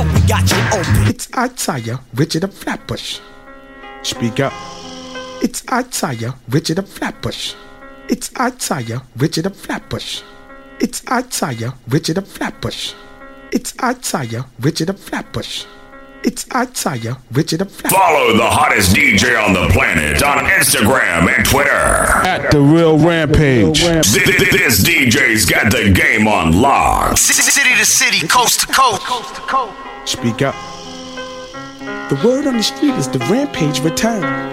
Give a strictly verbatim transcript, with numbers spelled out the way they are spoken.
know we got you open. It's Isaiah, Richard of Flatbush. Speak up. It's Isaiah, Richard of Flatbush. It's Isaiah, Richard of Flatbush. It's Isaiah, Richard of Flatbush. It's Isaiah, Richard of Flatbush. It's Isaiah, Richard of Flatbush. Follow the hottest D J on the planet on Instagram and Twitter at The Real Rampage. This, this D J's got the game on lock. City to city, coast to coast. Speak up. The word on the street is the Rampage return.